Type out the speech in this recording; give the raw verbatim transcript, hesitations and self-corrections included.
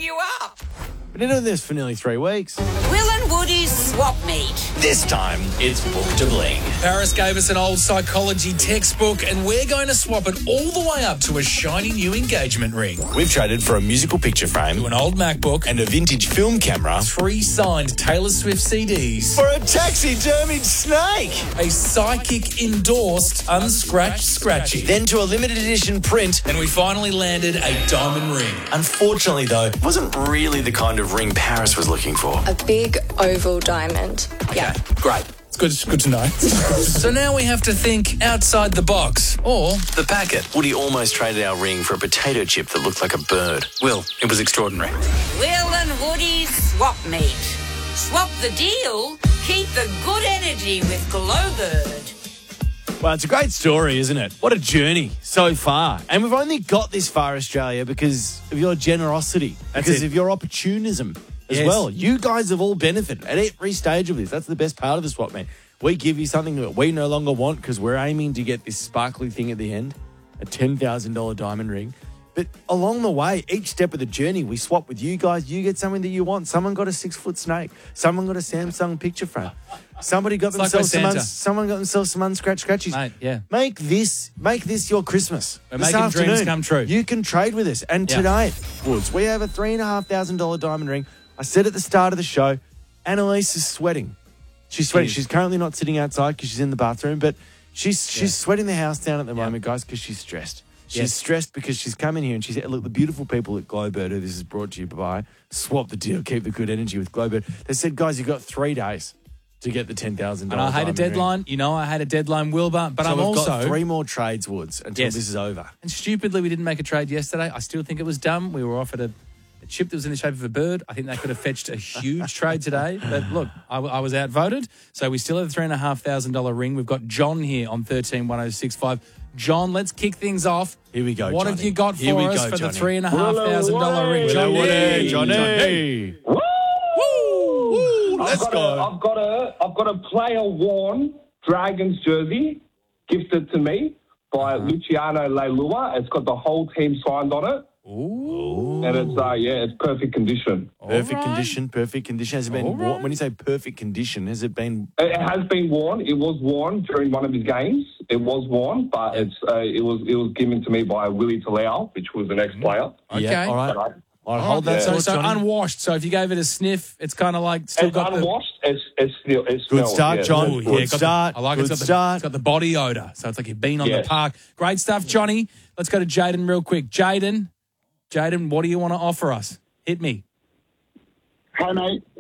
ring you up. We've been doing this for nearly three weeks. Will and Woody's swap meet. This time, it's Book to Bling. Paris gave us an old psychology textbook, and we're going to swap it all the way up to a shiny new engagement ring. We've traded for a musical picture frame To an old MacBook and a vintage film camera three signed Taylor Swift C Ds, for a taxidermied snake. a psychic endorsed unscratched scratchy. Then to a limited edition print. And we finally landed a diamond ring. Unfortunately, though, it wasn't really the kind of ring Paris was looking for. A big oval diamond. Yeah. Great. It's good, it's good to know. So now we have to think outside the box. Or The packet. Woody almost traded our ring for a potato chip that looked like a bird. Will, it was extraordinary. Will and Woody's swap meet. Swap the deal, keep the good energy with Glowbird. Well, it's a great story, isn't it? What a journey so far. And we've only got this far, Australia, because of your generosity, That's because it. of your opportunism as Yes. well. You guys have all benefited at every stage of this. That's the best part of the swap, man. We give you something that we no longer want because we're aiming to get this sparkly thing at the end, a ten thousand dollars diamond ring. But along the way, each step of the journey, we swap with you guys. You get something that you want. Someone got a six-foot snake. Someone got a Samsung picture frame. Somebody got It's like themselves with some, Santa. uns- someone got themselves some unscratched scratchies. Mate, yeah. Make this, make this your Christmas. We're this making dreams afternoon. come true. You can trade with us. And Yeah. tonight, Woods, we have a three and a half thousand dollar diamond ring. I said at the start of the show, Annalise is sweating. She's sweating. She is. She's currently not sitting outside because she's in the bathroom, but she's she's sweating the house down at the moment, guys, because she's stressed. She's Yes. stressed because she's come in here and she's look, the beautiful people at Glowbird, who this is brought to you by, swap the deal, keep the good energy with Glowbird. They said, guys, you've got three days to get the ten thousand and dollars. I hate a deadline. You know I hate a deadline, Wilbur. But So I'm we've also got three more trades, Woods, until Yes. this is over. And stupidly, we didn't make a trade yesterday. I still think it was dumb. We were offered a, a chip that was in the shape of a bird. I think that could have fetched a huge trade today. But look, I, w- I was outvoted. So we still have a three and a half thousand dollar ring. We've got John here on thirteen one oh six five. John, let's kick things off. Here we go, What have Johnny. you got Here for we us go, for Johnny. the three and a half thousand dollar ring? Johnny, Johnny. Woo! Let's I've got go. A, I've got a I've got a player worn Dragons jersey gifted to me by Uh-huh. Luciano Leilua. It's got the whole team signed on it. Ooh. And it's uh yeah, it's perfect condition. Perfect All right. condition, perfect condition. Has it been All worn? right. When you say perfect condition, has it been? It has been worn. It was worn during one of his games. It was worn, but it's uh, it was it was given to me by Willie Talau, which was the next player. Okay. Yeah, all right. But All right, hold that So, thought, so Johnny. unwashed. So if you gave it a sniff, it's kind of like still It's got the. unwashed. It's it's still it's Good start, John. Ooh, Good it's got start. The, I like Good it. It's got, the, start. it's got the body odor. So it's like you've been on Yes. the park. Great stuff, Johnny. Let's go to Jaden real quick. Jaden, Jaden, what do you want to offer us? Hit me. Hey, mate.